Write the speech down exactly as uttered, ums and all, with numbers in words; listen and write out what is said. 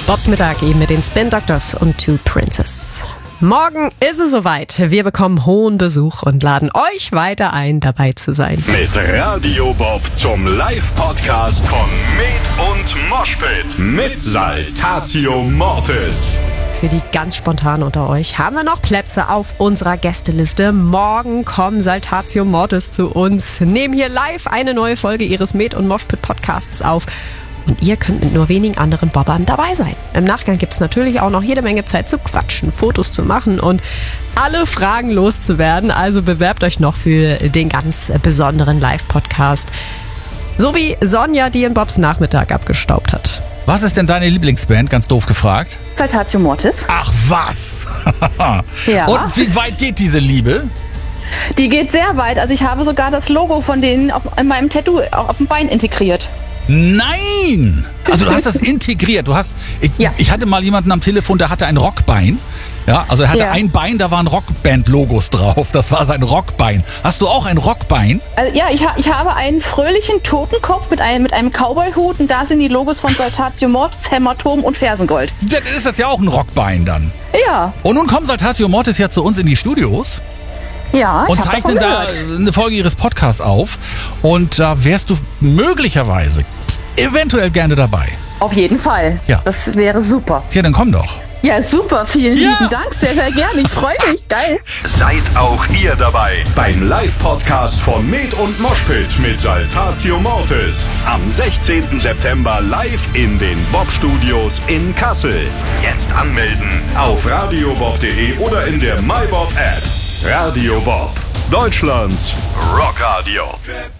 Bobs Mittag eben mit den Spin Doctors und Two Princes. Morgen ist es soweit. Wir bekommen hohen Besuch und laden euch weiter ein, dabei zu sein. Mit Radio Bob zum Live-Podcast von Med und Moshpit mit Saltatio Mortis. Für die ganz spontan unter euch haben wir noch Plätze auf unserer Gästeliste. Morgen kommen Saltatio Mortis zu uns, nehmen hier live eine neue Folge ihres Med und Moshpit Podcasts auf. Und ihr könnt mit nur wenigen anderen Bobbern dabei sein. Im Nachgang gibt es natürlich auch noch jede Menge Zeit zu quatschen, Fotos zu machen und alle Fragen loszuwerden. Also bewerbt euch noch für den ganz besonderen Live-Podcast. So wie Sonja, die in Bobs Nachmittag abgestaubt hat. Was ist denn deine Lieblingsband? Ganz doof gefragt. Saltatio Mortis. Ach was! Ja. Und wie weit geht diese Liebe? Die geht sehr weit. Also ich habe sogar das Logo von denen auf, in meinem Tattoo auf dem Bein integriert. Nein! Also du hast das integriert. Du hast, ich, Ja. ich hatte mal jemanden am Telefon, der hatte ein Rockbein. Ja, also er hatte Ja. ein Bein, da waren Rockband-Logos drauf. Das war sein Rockbein. Hast du auch ein Rockbein? Also, ja, ich, ha, ich habe einen fröhlichen Totenkopf mit einem, mit einem Cowboy-Hut und da sind die Logos von Saltatio Mortis, Hämatom und Fersengold. Dann ist das ja auch ein Rockbein dann. Ja, Und nun kommt Saltatio Mortis ja zu uns in die Studios ja, ich und habe davon zeichnen da gehört. eine Folge ihres Podcasts auf. Und da wärst du möglicherweise, eventuell gerne dabei. Auf jeden Fall. Ja. Das wäre super. Ja, dann komm doch. Ja, super. Vielen Ja. lieben Dank. Sehr, sehr gerne. Ich freue mich. Geil. Seid auch ihr dabei beim Live-Podcast von Med und Moshpit mit Saltatio Mortis. Am sechzehnten September live in den Bob-Studios in Kassel. Jetzt anmelden auf radiobob punkt de oder in der MyBob-App. Radio Bob, Deutschlands Rockradio.